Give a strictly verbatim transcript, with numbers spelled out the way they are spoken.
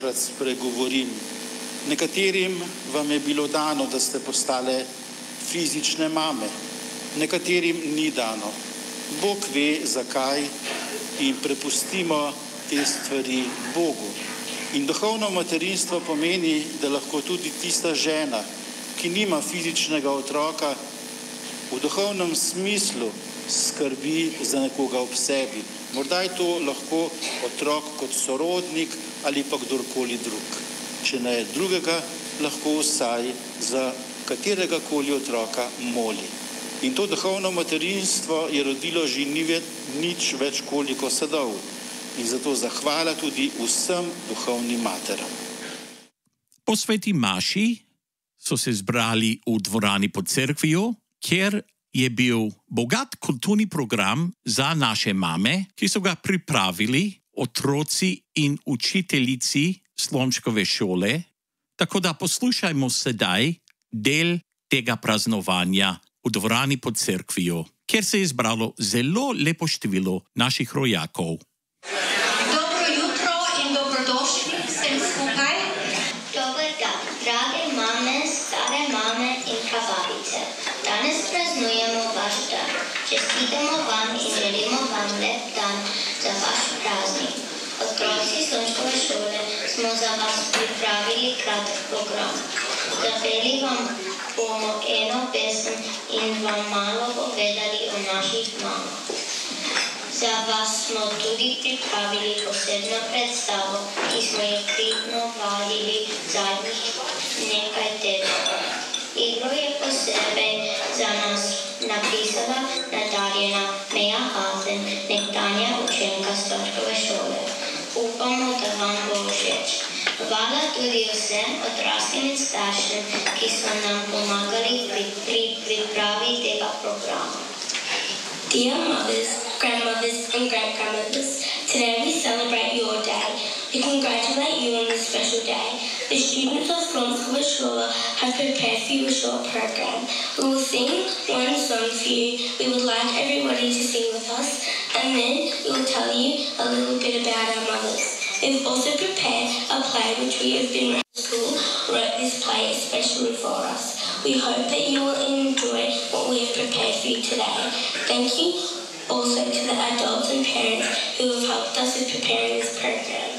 Rad spregovorim. Nekaterim vam je bilo dano, da ste postale fizične mame, nekaterim ni dano. Bog ve, zakaj, in prepustimo te stvari Bogu. In duhovno materinstvo pomeni, da lahko tudi tista žena, ki nima fizičnega otroka, v duhovnem smislu skrbi za nekoga ob sebi. Morda je to lahko otrok kot sorodnik ali pa kdorkoli drug. Če ne drugega, lahko vsaj za katerega koli otroka moli. In to duhovno materinstvo je rodilo že ni več, nič več koliko sadov. In zato zahvala tudi vsem duhovnim materam. Po sveti maši so se zbrali v dvorani pod cerkvijo, kjer je bil bogat kulturni program za naše mame, ki so ga pripravili otroci in učiteljici Slončkove šole, tako da poslušajmo sedaj del tega praznovanja v dvorani pod cerkvijo, kjer se je zbralo zelo lepo število naših rojakov. Dobro jutro in dobrodošli vsem skupaj. Dober dan, drage mame, stare mame in prababice. Danes praznujemo vaš dan. Čestitamo vam in želimo vam lep dan za vaš praznik. Otroci Slončkove šole smo za vas pripravili kratek program. Zapeli vam bomo eno pesem in vam malo povedali o naših mamah. Za vas smo tudi pripravili posebno predstavo, ki smo jih pridno vadili zadnjih nekaj tednov. Igro je posebej za nas napisala nadarjena Meja Hazen, nekdanja učenka Slončkove šole. Upamo, da vam bo všeč. Hvala tudi vsem odraslim in staršem, ki so nam pomagali pri, pri pripravi tega programa. Dear mothers, grandmothers and great-grandmothers, today we celebrate your day. We congratulate you on this special day. The students of Slončkove šole have prepared for you a short program. We will sing one song for you. We would like everybody to sing with us, and then we will tell you a little bit about our mothers. We've also prepared a play which we have been at school, wrote this play especially for us. We hope that you will enjoy what we have prepared for you today. Thank you also to the adults and parents who have helped us with preparing this program.